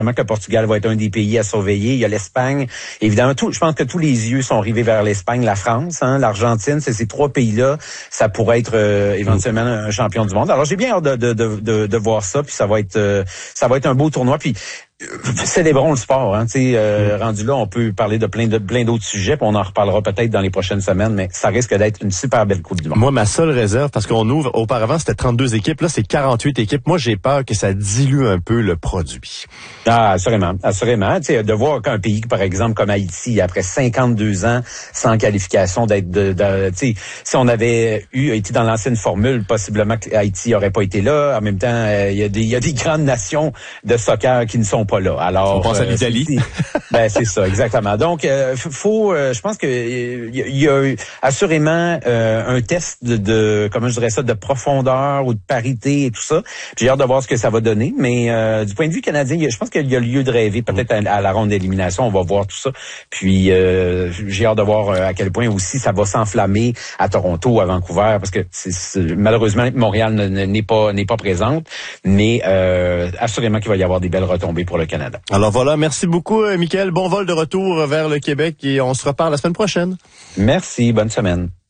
que le Portugal va être un des pays à surveiller. Il y a l'Espagne. Évidemment, je pense que tous les yeux sont rivés vers l'Espagne, la France, l'Argentine. C'est ces trois pays-là. Ça pourrait être éventuellement un champion du monde. Alors, j'ai bien hâte de voir ça. Puis ça va être un beau tournoi. Puis célébrons le sport, rendu là, on peut parler de plein d'autres sujets, puis on en reparlera peut-être dans les prochaines semaines, mais ça risque d'être une super belle Coupe du Monde. Moi, ma seule réserve, parce qu'on ouvre, auparavant, c'était 32 équipes, là, c'est 48 équipes. Moi, j'ai peur que ça dilue un peu le produit. Ah, assurément. De voir qu'un pays, par exemple, comme Haïti, après 52 ans sans qualification, si on avait été dans l'ancienne formule, possiblement que Haïti aurait pas été là. En même temps, il y a des grandes nations de soccer qui ne sont pas là. Alors, on pense à l'Italie. C'est ça, exactement. Donc, je pense que il y a assurément un test comment je dirais ça, de profondeur ou de parité et tout ça. J'ai hâte de voir ce que ça va donner, mais du point de vue canadien, je pense qu'il y a lieu de rêver. Peut-être à la ronde d'élimination, on va voir tout ça. Puis, j'ai hâte de voir à quel point aussi ça va s'enflammer à Toronto, à Vancouver, parce que malheureusement Montréal n'est pas présente, mais assurément qu'il va y avoir des belles retombées pour le Canada. Alors voilà, merci beaucoup, Mickaël. Bon vol de retour vers le Québec et on se reparle la semaine prochaine. Merci, bonne semaine.